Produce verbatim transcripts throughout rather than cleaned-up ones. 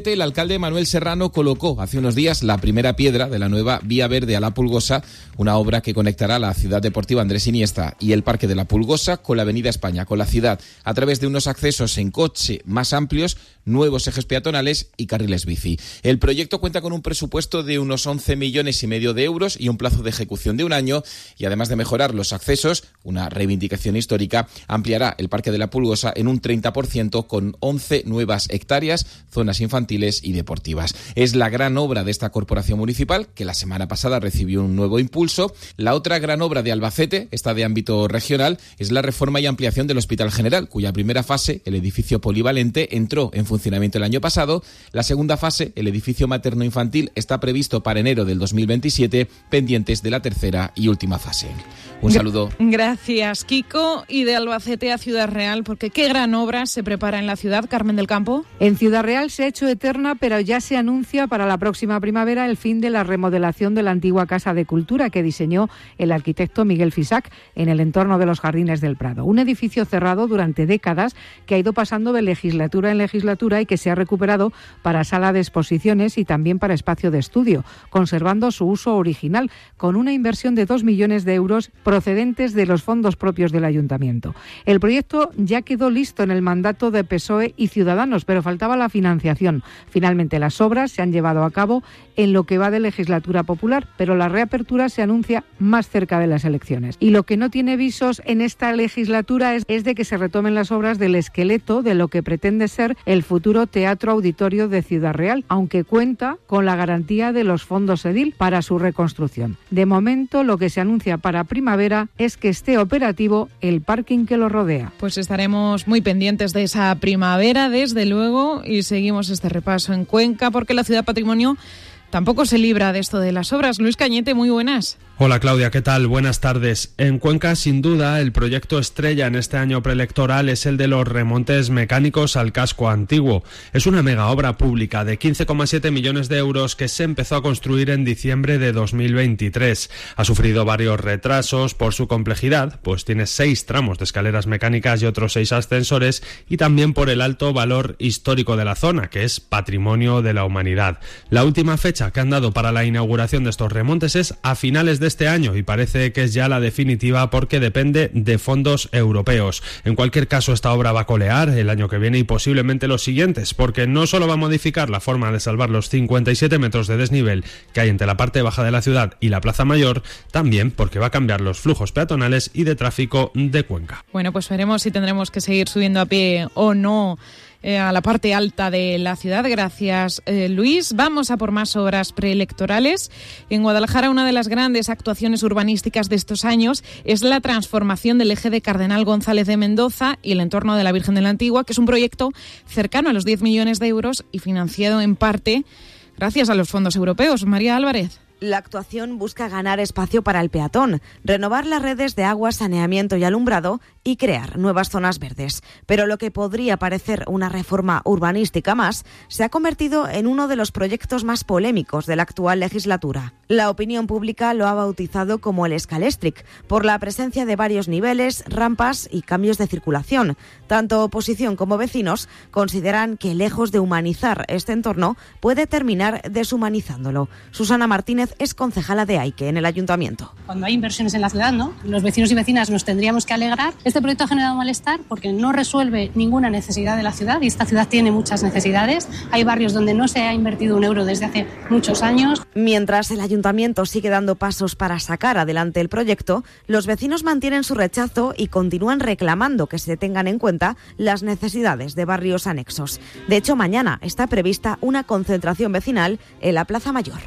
Albacete, el alcalde Manuel Serrano colocó hace unos días la primera piedra de la nueva Vía Verde a la Pulgosa, una obra que conectará la ciudad deportiva Andrés Iniesta y el Parque de la Pulgosa con la Avenida España, con la ciudad, a través de unos accesos en coche más amplios, nuevos ejes peatonales y carriles bici. El proyecto cuenta con un presupuesto de unos once millones y medio de euros y un plazo de ejecución de un año, y además de mejorar los accesos, una reivindicación histórica, ampliará el Parque de la Pulgosa en un treinta por ciento con once nuevas hectáreas, zonas infantiles y deportivas. Es la gran obra de esta corporación municipal, que la semana pasada recibió un nuevo impulso. La otra gran obra de Albacete, esta de ámbito regional, es la reforma y ampliación del Hospital General, cuya primera fase, el edificio polivalente, entró en funcionamiento el año pasado. La segunda fase, el edificio materno-infantil, está previsto para enero del dos mil veintisiete, pendientes de la tercera y última fase. Un saludo. Gracias, Kiko. Y de Albacete a Ciudad Real, porque qué gran obra se prepara en la ciudad, Carmen del Campo. En Ciudad Real se ha hecho eterna, pero ya se anuncia para la próxima primavera el fin de la remodelación de la antigua Casa de Cultura que diseñó el arquitecto Miguel Fisac en el entorno de los Jardines del Prado. Un edificio cerrado durante décadas que ha ido pasando de legislatura en legislatura y que se ha recuperado para sala de exposiciones y también para espacio de estudio, conservando su uso original, con una inversión de dos millones de euros procedentes de los fondos propios del Ayuntamiento. El proyecto ya quedó listo en el mandato de P S O E y Ciudadanos, pero faltaba la financiación. Finalmente las obras se han llevado a cabo en lo que va de legislatura popular, pero la reapertura se anuncia más cerca de las elecciones. Y lo que no tiene visos en esta legislatura es, es de que se retomen las obras del esqueleto de lo que pretende ser el futuro Teatro Auditorio de Ciudad Real, aunque cuenta con la garantía de los fondos Edil para su reconstrucción. De momento, lo que se anuncia para primavera es que esté operativo el parking que lo rodea. Pues estaremos muy pendientes de esa primavera, desde luego, y seguimos este repaso en Cuenca, porque la Ciudad Patrimonio tampoco se libra de esto de las obras. Luis Cañete, muy buenas. Hola Claudia, ¿qué tal? Buenas tardes. En Cuenca, sin duda, el proyecto estrella en este año preelectoral es el de los remontes mecánicos al casco antiguo. Es una mega obra pública de quince coma siete millones de euros que se empezó a construir en diciembre de dos mil veintitrés. Ha sufrido varios retrasos por su complejidad, pues tiene seis tramos de escaleras mecánicas y otros seis ascensores, y también por el alto valor histórico de la zona, que es patrimonio de la humanidad. La última fecha que han dado para la inauguración de estos remontes es a finales de este año, y parece que es ya la definitiva porque depende de fondos europeos. En cualquier caso, esta obra va a colear el año que viene y posiblemente los siguientes, porque no solo va a modificar la forma de salvar los cincuenta y siete metros de desnivel que hay entre la parte baja de la ciudad y la Plaza Mayor, también porque va a cambiar los flujos peatonales y de tráfico de Cuenca. Bueno, pues veremos si tendremos que seguir subiendo a pie o no Eh, a la parte alta de la ciudad. Gracias, eh, Luis. Vamos a por más obras preelectorales. En Guadalajara, una de las grandes actuaciones urbanísticas de estos años es la transformación del eje de Cardenal González de Mendoza y el entorno de la Virgen de la Antigua, que es un proyecto cercano a los diez millones de euros y financiado en parte gracias a los fondos europeos. María Álvarez. La actuación busca ganar espacio para el peatón, renovar las redes de agua, saneamiento y alumbrado y crear nuevas zonas verdes. Pero lo que podría parecer una reforma urbanística más se ha convertido en uno de los proyectos más polémicos de la actual legislatura. La opinión pública lo ha bautizado como el Scalestric, por la presencia de varios niveles, rampas y cambios de circulación. Tanto oposición como vecinos consideran que, lejos de humanizar este entorno, puede terminar deshumanizándolo. Susana Martínez es concejala de Aike en el ayuntamiento. Cuando hay inversiones en la ciudad, ¿no?, los vecinos y vecinas nos tendríamos que alegrar. Este proyecto ha generado malestar porque no resuelve ninguna necesidad de la ciudad, y esta ciudad tiene muchas necesidades. Hay barrios donde no se ha invertido un euro desde hace muchos años. Mientras el ayuntamiento sigue dando pasos para sacar adelante el proyecto, los vecinos mantienen su rechazo y continúan reclamando que se tengan en cuenta las necesidades de barrios anexos. De hecho, mañana está prevista una concentración vecinal en la Plaza Mayor.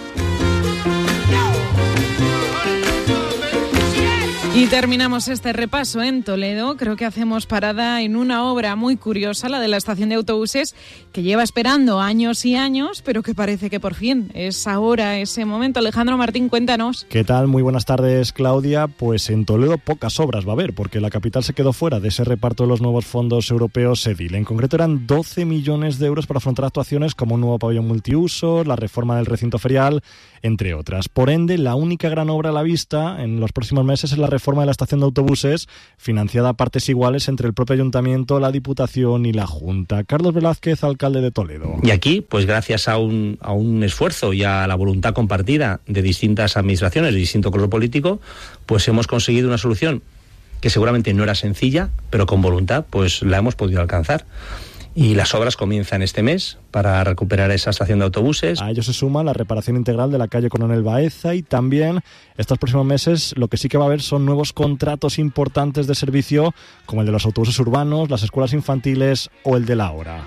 Y terminamos este repaso en Toledo. Creo que hacemos parada en una obra muy curiosa, la de la estación de autobuses, que lleva esperando años y años, pero que parece que por fin es ahora ese momento. Alejandro Martín, cuéntanos. ¿Qué tal? Muy buenas tardes, Claudia. Pues en Toledo pocas obras va a haber, porque la capital se quedó fuera de ese reparto de los nuevos fondos europeos Edil. En concreto eran doce millones de euros para afrontar actuaciones como un nuevo pabellón multiuso, la reforma del recinto ferial, entre otras. Por ende, la única gran obra a la vista en los próximos meses es la reforma reforma de la estación de autobuses, financiada a partes iguales entre el propio Ayuntamiento, la Diputación y la Junta. Carlos Velázquez, alcalde de Toledo. Y aquí, pues gracias a un, a un esfuerzo y a la voluntad compartida de distintas administraciones de distinto color político, pues hemos conseguido una solución que seguramente no era sencilla, pero con voluntad pues la hemos podido alcanzar. Y las obras comienzan este mes para recuperar esa estación de autobuses. A ello se suma la reparación integral de la calle Coronel Baeza y también estos próximos meses lo que sí que va a haber son nuevos contratos importantes de servicio como el de los autobuses urbanos, las escuelas infantiles o el de la hora.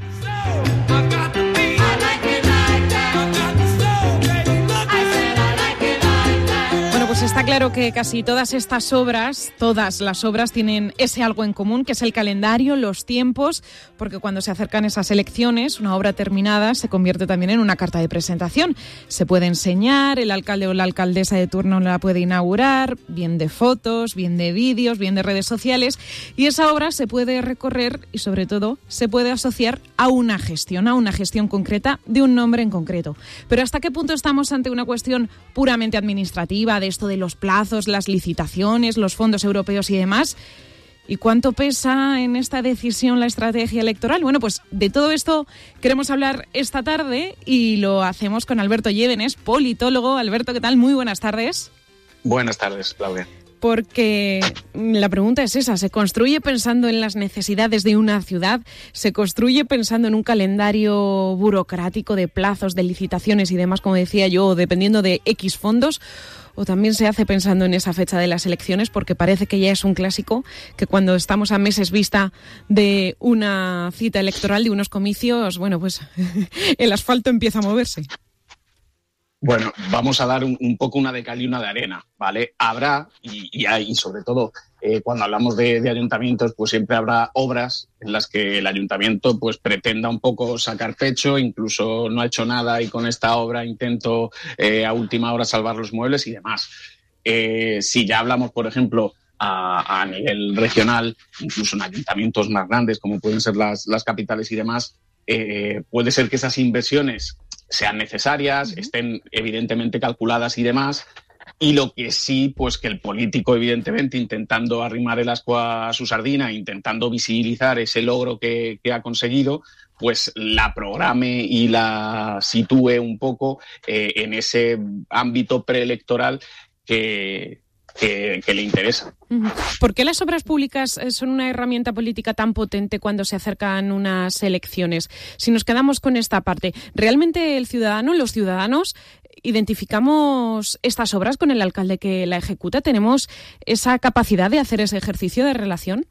Está claro que casi todas estas obras, todas las obras tienen ese algo en común, que es el calendario, los tiempos, porque cuando se acercan esas elecciones, una obra terminada se convierte también en una carta de presentación. Se puede enseñar, el alcalde o la alcaldesa de turno la puede inaugurar, bien de fotos, bien de vídeos, bien de redes sociales, y esa obra se puede recorrer y sobre todo se puede asociar a una gestión, a una gestión concreta de un nombre en concreto. Pero ¿hasta qué punto estamos ante una cuestión puramente administrativa de esto de los plazos, las licitaciones, los fondos europeos y demás? ¿Y cuánto pesa en esta decisión la estrategia electoral? Bueno, pues de todo esto queremos hablar esta tarde y lo hacemos con Alberto Llévenes, politólogo. Alberto, ¿qué tal? Muy buenas tardes. Buenas tardes, Claudia. Porque la pregunta es esa, ¿se construye pensando en las necesidades de una ciudad? ¿Se construye pensando en un calendario burocrático de plazos, de licitaciones y demás, como decía yo, dependiendo de X fondos? ¿O también se hace pensando en esa fecha de las elecciones? Porque parece que ya es un clásico que cuando estamos a meses vista de una cita electoral, de unos comicios, bueno, pues el asfalto empieza a moverse. Bueno, vamos a dar un, un poco una de cal y una de arena, ¿vale? Habrá, y, y hay, y sobre todo eh, cuando hablamos de, de ayuntamientos, pues siempre habrá obras en las que el ayuntamiento pues pretenda un poco sacar pecho, incluso no ha hecho nada y con esta obra intento eh, a última hora salvar los muebles y demás. Eh, si ya hablamos, por ejemplo, a, a nivel regional, incluso en ayuntamientos más grandes, como pueden ser las, las capitales y demás, eh, puede ser que esas inversiones sean necesarias, uh-huh. estén evidentemente calculadas y demás, y lo que sí, pues que el político evidentemente intentando arrimar el ascua a su sardina, intentando visibilizar ese logro que, que ha conseguido, pues la programe y la sitúe un poco eh, en ese ámbito preelectoral que... Que, que le interesa. ¿Por qué las obras públicas son una herramienta política tan potente cuando se acercan unas elecciones? Si nos quedamos con esta parte, ¿realmente el ciudadano, los ciudadanos, identificamos estas obras con el alcalde que la ejecuta? ¿Tenemos esa capacidad de hacer ese ejercicio de relación?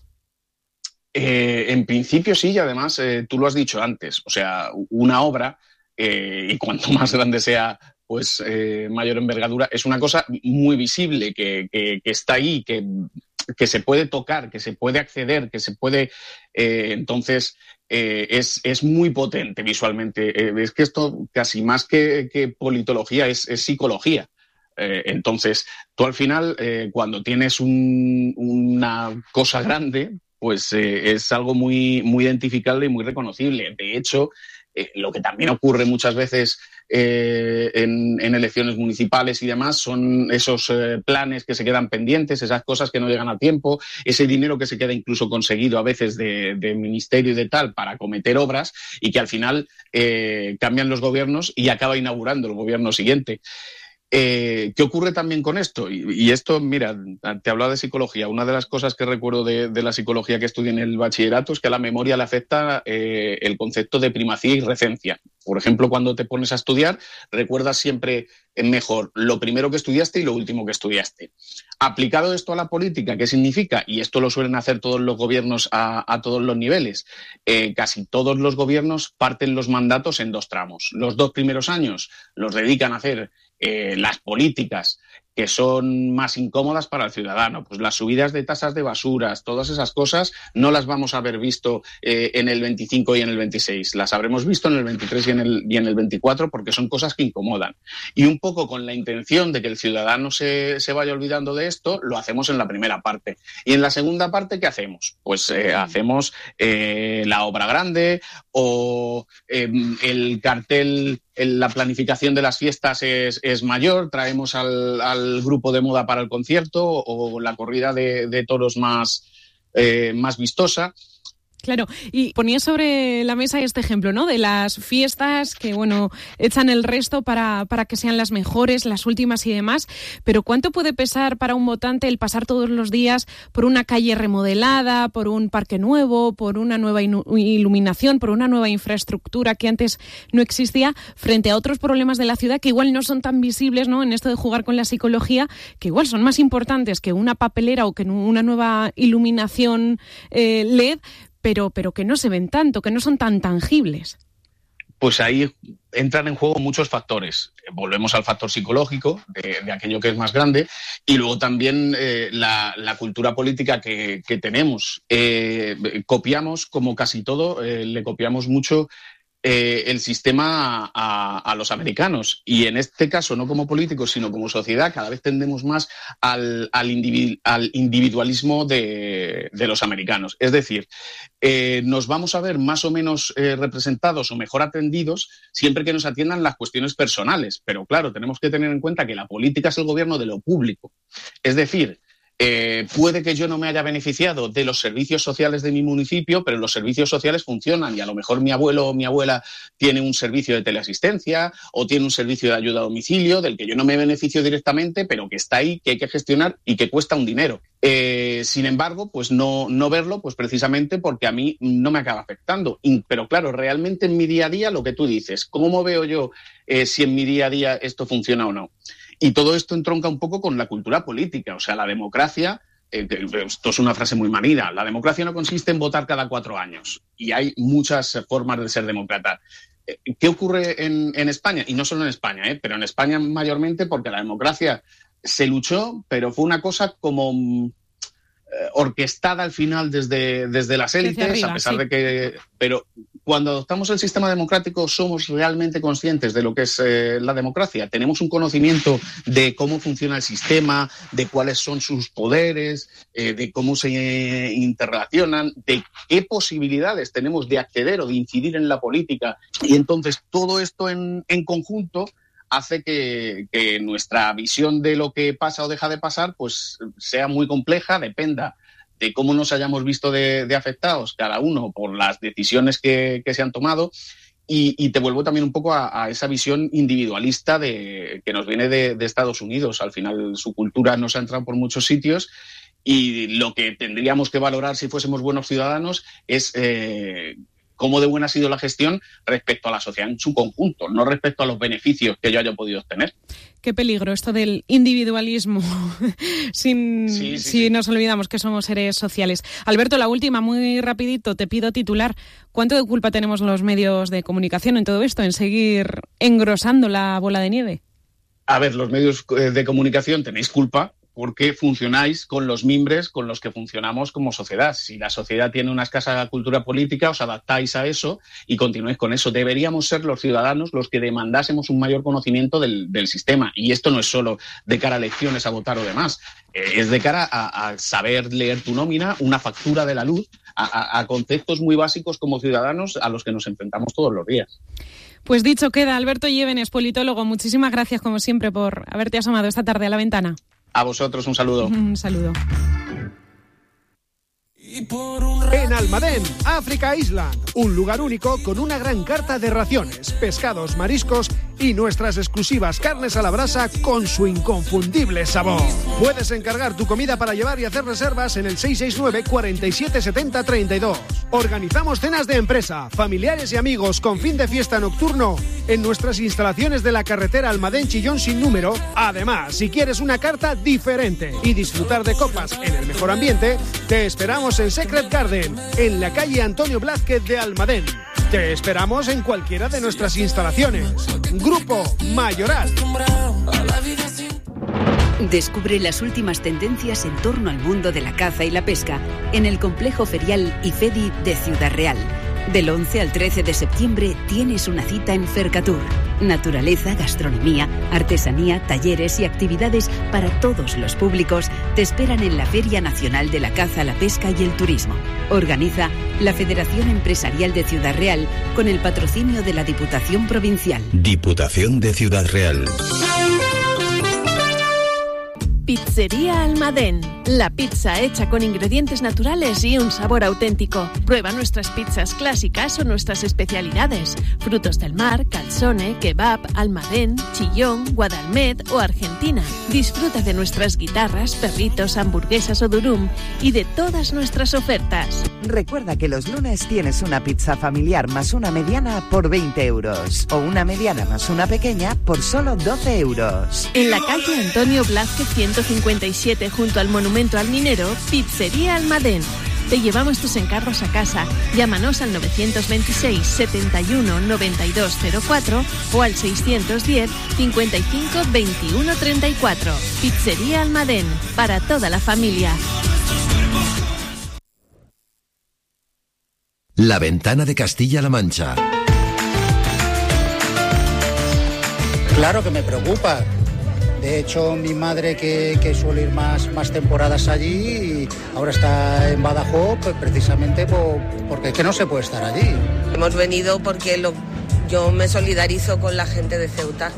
Eh, en principio sí, y además eh, tú lo has dicho antes, o sea, una obra, eh, y cuanto más grande sea, pues eh, mayor envergadura, es una cosa muy visible, que, que, que está ahí, que, que se puede tocar, que se puede acceder, que se puede... Eh, entonces, eh, es, es muy potente visualmente. Eh, es que esto casi más que, que politología es, es psicología. Eh, entonces, tú al final, eh, cuando tienes un, una cosa grande, pues eh, es algo muy, muy identificable y muy reconocible. De hecho, eh, lo que también ocurre muchas veces eh, en, en elecciones municipales y demás son esos eh, planes que se quedan pendientes, esas cosas que no llegan a tiempo, ese dinero que se queda incluso conseguido a veces de, de ministerio y de tal para acometer obras y que al final eh, cambian los gobiernos y acaba inaugurando el gobierno siguiente. Eh, ¿Qué ocurre también con esto? Y, y esto, mira, te hablaba de psicología. Una de las cosas que recuerdo de, de la psicología que estudié en el bachillerato es que a la memoria le afecta eh, el concepto de primacía y recencia. Por ejemplo, cuando te pones a estudiar, recuerdas siempre mejor lo primero que estudiaste y lo último que estudiaste. Aplicado esto a la política, ¿qué significa? Y esto lo suelen hacer todos los gobiernos a, a todos los niveles. Eh, casi todos los gobiernos parten los mandatos en dos tramos. Los dos primeros años los dedican a hacer eh, las políticas que son más incómodas para el ciudadano, pues las subidas de tasas de basuras, todas esas cosas no las vamos a haber visto eh, en el veinticinco y en el veintiséis, las habremos visto en el veintitrés y en el, y en el veinticuatro porque son cosas que incomodan. Y un poco con la intención de que el ciudadano se, se vaya olvidando de esto, lo hacemos en la primera parte. Y en la segunda parte, ¿qué hacemos? Pues eh, hacemos eh, la obra grande o eh, el cartel, la planificación de las fiestas es, es mayor, traemos al, al al grupo de moda para el concierto o la corrida de, de toros más, eh, más vistosa. Claro, y ponía sobre la mesa este ejemplo, ¿no? De las fiestas que, bueno, echan el resto para, para que sean las mejores, las últimas y demás, pero ¿cuánto puede pesar para un votante el pasar todos los días por una calle remodelada, por un parque nuevo, por una nueva iluminación, por una nueva infraestructura que antes no existía, frente a otros problemas de la ciudad que igual no son tan visibles, ¿no? En esto de jugar con la psicología, que igual son más importantes que una papelera o que una nueva iluminación eh, L E D, pero, pero que no se ven tanto, que no son tan tangibles? Pues ahí entran en juego muchos factores. Volvemos al factor psicológico, de, de aquello que es más grande, y luego también eh, la, la cultura política que, que tenemos. Eh, copiamos, como casi todo, eh, le copiamos mucho Eh, el sistema a, a los americanos, y en este caso no como políticos sino como sociedad cada vez tendemos más al, al, individu- al individualismo de, de los americanos. Es decir, eh, nos vamos a ver más o menos eh, representados o mejor atendidos siempre que nos atiendan las cuestiones personales, pero claro, tenemos que tener en cuenta que la política es el gobierno de lo público. Es decir, Eh, puede que yo no me haya beneficiado de los servicios sociales de mi municipio, pero los servicios sociales funcionan y a lo mejor mi abuelo o mi abuela tiene un servicio de teleasistencia o tiene un servicio de ayuda a domicilio del que yo no me beneficio directamente, pero que está ahí, que hay que gestionar y que cuesta un dinero. Eh, sin embargo, pues no, no verlo, pues precisamente porque a mí no me acaba afectando. Pero claro, realmente en mi día a día lo que tú dices, ¿cómo veo yo eh, si en mi día a día esto funciona o no? Y todo esto entronca un poco con la cultura política. O sea, la democracia, eh, esto es una frase muy manida, la democracia no consiste en votar cada cuatro años. Y hay muchas formas de ser demócrata. Eh, ¿Qué ocurre en, en España? Y no solo en España, eh, pero en España mayormente porque la democracia se luchó, pero fue una cosa como eh, orquestada al final desde, desde las élites, arriba, a pesar sí. de que... Pero cuando adoptamos el sistema democrático somos realmente conscientes de lo que es eh, la democracia. Tenemos un conocimiento de cómo funciona el sistema, de cuáles son sus poderes, eh, de cómo se eh, interrelacionan, de qué posibilidades tenemos de acceder o de incidir en la política. Y entonces todo esto en, en conjunto hace que, que nuestra visión de lo que pasa o deja de pasar pues sea muy compleja, dependa de cómo nos hayamos visto de, de afectados cada uno por las decisiones que, que se han tomado. Y, y te vuelvo también un poco a, a esa visión individualista de, que nos viene de, de Estados Unidos. Al final su cultura nos ha entrado por muchos sitios y lo que tendríamos que valorar si fuésemos buenos ciudadanos es eh, cómo de buena ha sido la gestión respecto a la sociedad en su conjunto, no respecto a los beneficios que yo haya podido obtener. Qué peligro esto del individualismo, sin, sí, sí, si sí. nos olvidamos que somos seres sociales. Alberto, la última, muy rapidito, te pido titular. ¿Cuánto de culpa tenemos los medios de comunicación en todo esto, en seguir engrosando la bola de nieve? A ver, los medios de comunicación tenéis culpa porque funcionáis con los mimbres con los que funcionamos como sociedad. Si la sociedad tiene una escasa cultura política, os adaptáis a eso y continuáis con eso. Deberíamos ser los ciudadanos los que demandásemos un mayor conocimiento del, del sistema. Y esto no es solo de cara a elecciones, a votar o demás. Eh, es de cara a, a saber leer tu nómina, una factura de la luz, a, a, a conceptos muy básicos como ciudadanos a los que nos enfrentamos todos los días. Pues dicho queda, Alberto Llévenes, politólogo, muchísimas gracias como siempre por haberte asomado esta tarde a la ventana. A vosotros un saludo. Un saludo. En Almadén, Africa Island, un lugar único con una gran carta de raciones, pescados, mariscos y nuestras exclusivas carnes a la brasa con su inconfundible sabor. Puedes encargar tu comida para llevar y hacer reservas en el seis seis nueve, cuatro siete siete cero, tres dos. Organizamos cenas de empresa, familiares y amigos con fin de fiesta nocturno en nuestras instalaciones de la carretera Almadén-Chillón sin número. Además, si quieres una carta diferente y disfrutar de copas en el mejor ambiente, te esperamos en Secret Garden, en la calle Antonio Blázquez de Almadén. Te esperamos en cualquiera de nuestras instalaciones. Grupo Mayoral. Descubre las últimas tendencias en torno al mundo de la caza y la pesca en el complejo ferial IFEDI de Ciudad Real. Del once al trece de septiembre tienes una cita en Fercatur. Naturaleza, gastronomía, artesanía, talleres y actividades para todos los públicos te esperan en la Feria Nacional de la Caza, la Pesca y el Turismo. Organiza la Federación Empresarial de Ciudad Real con el patrocinio de la Diputación Provincial. Diputación de Ciudad Real. Pizzería Almadén. La pizza hecha con ingredientes naturales y un sabor auténtico. Prueba nuestras pizzas clásicas o nuestras especialidades. Frutos del mar, calzone, kebab, almadén, chillón, guadalmet o argentina. Disfruta de nuestras guitarras, perritos, hamburguesas o durum y de todas nuestras ofertas. Recuerda que los lunes tienes una pizza familiar más una mediana por veinte euros o una mediana más una pequeña por solo doce euros. En la calle Antonio Blázquez ciento cincuenta y siete junto al Monumento al Minero, Pizzería Almadén. Te llevamos tus encargos a casa. Llámanos al novecientos veintiséis, setenta y uno, noventa y dos cero cuatro o al seiscientos diez, cincuenta y cinco, veintiuno treinta y cuatro. Pizzería Almadén, para toda la familia. La Ventana de Castilla-La Mancha. Claro que me preocupa. De hecho, mi madre, que, que suele ir más, más temporadas allí, ahora está en Badajoz, pues precisamente por, porque es que no se puede estar allí. Hemos venido porque lo, yo me solidarizo con la gente de Ceuta,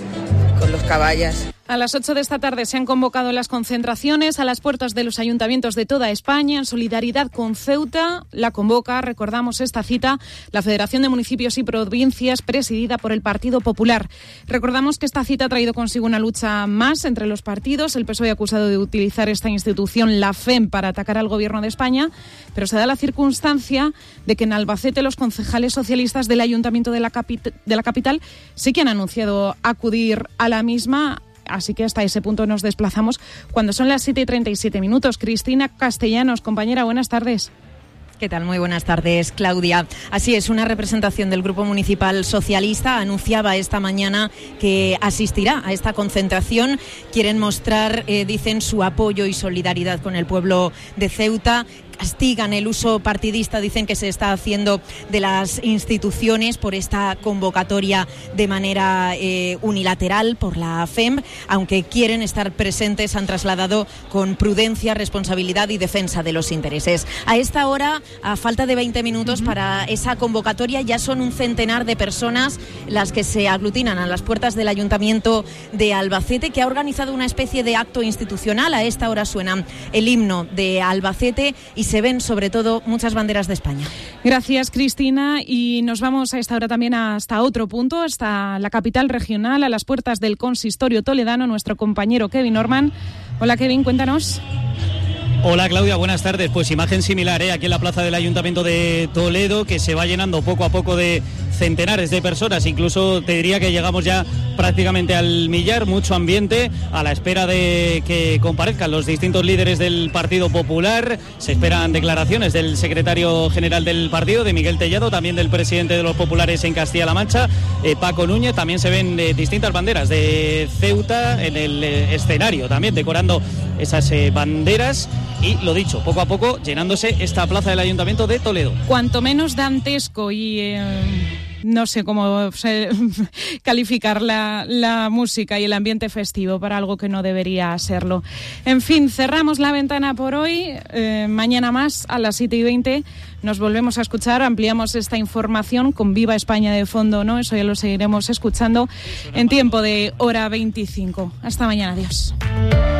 con los caballas. A las ocho de esta tarde se han convocado las concentraciones a las puertas de los ayuntamientos de toda España en solidaridad con Ceuta. La convoca, recordamos esta cita, la Federación de Municipios y Provincias presidida por el Partido Popular. Recordamos que esta cita ha traído consigo una lucha más entre los partidos. El P S O E ha acusado de utilizar esta institución, la F E M, para atacar al Gobierno de España, pero se da la circunstancia de que en Albacete los concejales socialistas del Ayuntamiento de la, capi- de la capital sí que han anunciado acudir a la misma. Así que hasta ese punto nos desplazamos cuando son las siete y treinta y siete minutos. Cristina Castellanos, compañera, buenas tardes. ¿Qué tal? Muy buenas tardes, Claudia. Así es, una representación del Grupo Municipal Socialista anunciaba esta mañana que asistirá a esta concentración. Quieren mostrar, eh, dicen, su apoyo y solidaridad con el pueblo de Ceuta. Castigan el uso partidista, dicen, que se está haciendo de las instituciones por esta convocatoria de manera eh, unilateral por la F E M, aunque quieren estar presentes, han trasladado con prudencia, responsabilidad y defensa de los intereses. A esta hora, a falta de veinte minutos uh-huh. para esa convocatoria, ya son un centenar de personas las que se aglutinan a las puertas del Ayuntamiento de Albacete, que ha organizado una especie de acto institucional. A esta hora suena el himno de Albacete y se ven sobre todo muchas banderas de España. Gracias, Cristina, y nos vamos a esta hora también hasta otro punto, hasta la capital regional, a las puertas del Consistorio toledano, nuestro compañero Kevin Orman. Hola, Kevin, cuéntanos. Hola, Claudia, buenas tardes. Pues imagen similar, ¿eh? Aquí en la plaza del Ayuntamiento de Toledo, que se va llenando poco a poco de centenares de personas. Incluso te diría que llegamos ya prácticamente al millar, mucho ambiente a la espera de que comparezcan los distintos líderes del Partido Popular. Se esperan declaraciones del secretario general del partido, de Miguel Tellado, también del presidente de los populares en Castilla-La Mancha, eh, Paco Núñez. También se ven eh, distintas banderas de Ceuta en el eh, escenario, también decorando esas eh, banderas. Y lo dicho, poco a poco llenándose esta plaza del Ayuntamiento de Toledo. Cuanto menos dantesco y eh, no sé cómo se, calificar la, la música y el ambiente festivo para algo que no debería serlo. En fin, cerramos la ventana por hoy. Eh, mañana más a las siete y veinte nos volvemos a escuchar. Ampliamos esta información con Viva España de fondo, ¿no? Eso ya lo seguiremos escuchando en tiempo de hora veinticinco. Hasta mañana, adiós.